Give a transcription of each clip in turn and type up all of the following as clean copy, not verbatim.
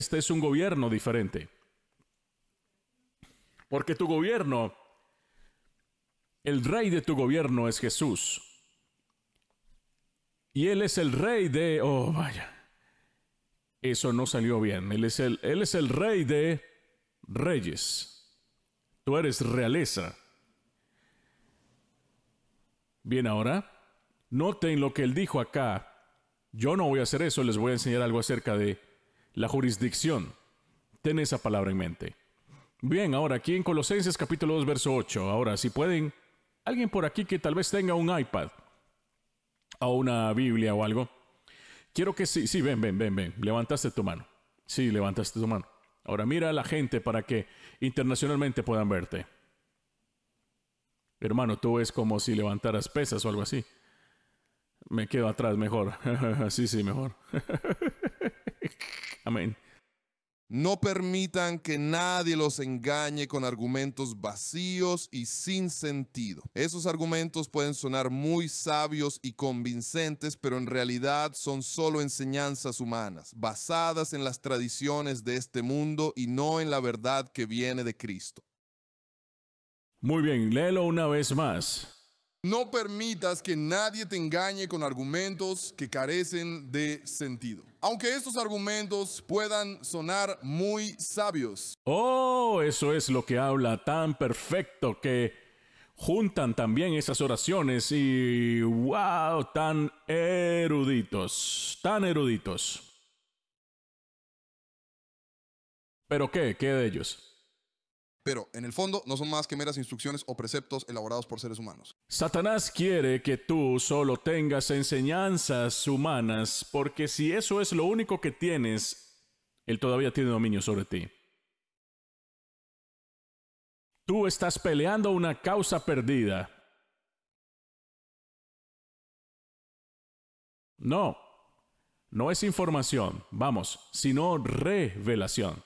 este es un gobierno diferente. Porque tu gobierno, el rey de tu gobierno es Jesús. Y Él es el rey de... Oh, vaya. Eso no salió bien. Él es el rey de reyes. Tú eres realeza. Bien, ahora, noten lo que Él dijo acá. Yo no voy a hacer eso, les voy a enseñar algo acerca de la jurisdicción. Ten esa palabra en mente. Bien, ahora aquí en Colosenses capítulo 2, verso 8. Ahora, si pueden, alguien por aquí que tal vez tenga un iPad o una Biblia o algo. Quiero que sí, ven. Levantaste tu mano. Sí, levantaste tu mano. Ahora mira a la gente para que internacionalmente puedan verte. Hermano, tú es como si levantaras pesas o algo así. Me quedo atrás mejor. Sí, mejor. Amén. No permitan que nadie los engañe con argumentos vacíos y sin sentido. Esos argumentos pueden sonar muy sabios y convincentes, pero en realidad son solo enseñanzas humanas, basadas en las tradiciones de este mundo y no en la verdad que viene de Cristo. Muy bien, léelo una vez más. No permitas que nadie te engañe con argumentos que carecen de sentido. Aunque estos argumentos puedan sonar muy sabios. Oh, eso es lo que habla tan perfecto que juntan también esas oraciones y wow, tan eruditos. ¿Pero qué? ¿Qué de ellos? Pero, en el fondo, no son más que meras instrucciones o preceptos elaborados por seres humanos. Satanás quiere que tú solo tengas enseñanzas humanas, porque si eso es lo único que tienes, él todavía tiene dominio sobre ti. Tú estás peleando una causa perdida. No es información, vamos, sino revelación.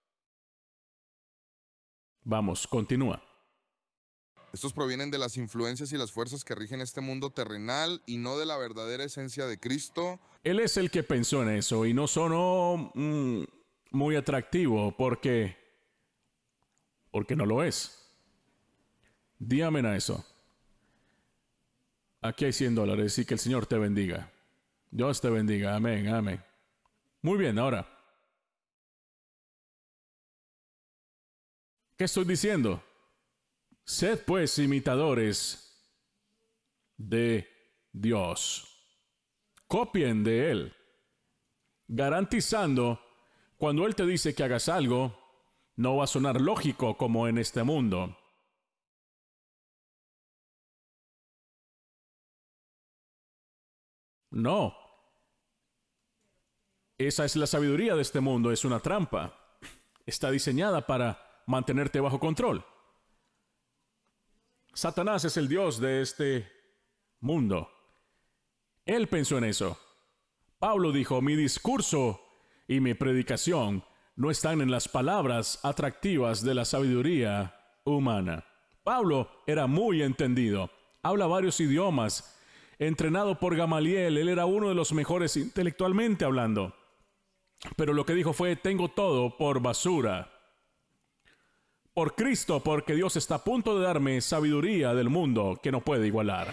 Vamos, continúa. Estos provienen de las influencias y las fuerzas que rigen este mundo terrenal y no de la verdadera esencia de Cristo. Él es el que pensó en eso y no sonó muy atractivo porque no lo es. Di amén a eso. Aquí hay $100 y que el Señor te bendiga. Dios te bendiga. Amén, amén. Muy bien, ahora. ¿Qué estoy diciendo? Sed pues imitadores de Dios. Copien de Él. Garantizando, cuando Él te dice que hagas algo, no va a sonar lógico como en este mundo. No. Esa es la sabiduría de este mundo, es una trampa. Está diseñada para mantenerte bajo control. Satanás es el Dios de este mundo. Él pensó en eso. Pablo dijo, mi discurso y mi predicación no están en las palabras atractivas de la sabiduría humana. Pablo era muy entendido. Habla varios idiomas. Entrenado por Gamaliel, él era uno de los mejores intelectualmente hablando. Pero lo que dijo fue, tengo todo por basura. Por Cristo, porque Dios está a punto de darme sabiduría del mundo que no puede igualar.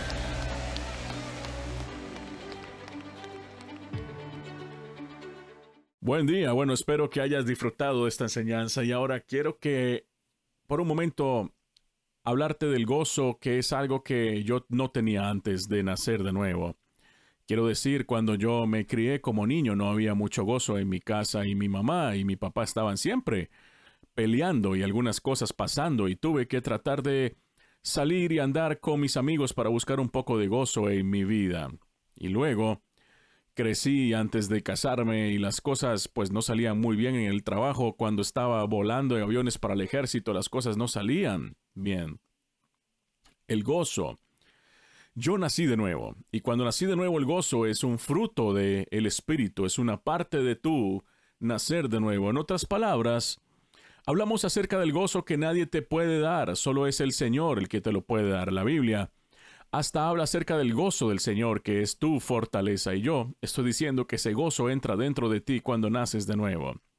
Buen día, bueno, espero que hayas disfrutado de esta enseñanza y ahora quiero que por un momento hablarte del gozo, que es algo que yo no tenía antes de nacer de nuevo. Quiero decir, cuando yo me crié como niño no había mucho gozo en mi casa y mi mamá y mi papá estaban siempre peleando y algunas cosas pasando y tuve que tratar de salir y andar con mis amigos para buscar un poco de gozo en mi vida. Y luego crecí antes de casarme y las cosas pues no salían muy bien en el trabajo. Cuando estaba volando en aviones para el ejército, las cosas no salían bien. El gozo. Yo nací de nuevo, y cuando nací de nuevo el gozo es un fruto del Espíritu, es una parte de tu nacer de nuevo. En otras palabras, hablamos acerca del gozo que nadie te puede dar, solo es el Señor el que te lo puede dar. La Biblia hasta habla acerca del gozo del Señor, que es tu fortaleza, y yo estoy diciendo que ese gozo entra dentro de ti cuando naces de nuevo.